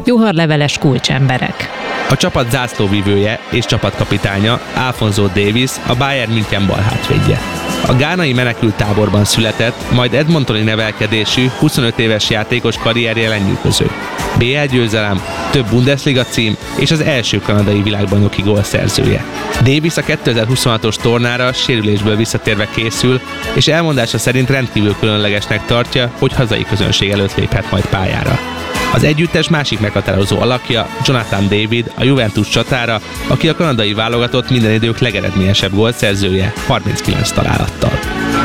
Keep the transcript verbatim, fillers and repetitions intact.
juharleveles kulcsemberek. A csapat zászlóvivője és csapatkapitánya Alphonso Davies, a Bayern München balhátvédje. A gánai menekülttáborban született, majd edmontoni nevelkedésű, huszonöt éves játékos karrierje lenyűgöző. bé el győzelem, több Bundesliga cím és az első kanadai világbajnoki gólszerzője. Davies a kétezer-huszonhatos tornára sérülésből visszatérve készül, és elmondása szerint rendkívül különlegesnek tartja, hogy hazai közönség előtt léphet majd pályára. Az együttes másik meghatározó alakja Jonathan David, a Juventus csatára, aki a kanadai válogatott minden idők legeredményesebb gólszerzője harminckilenc találattal.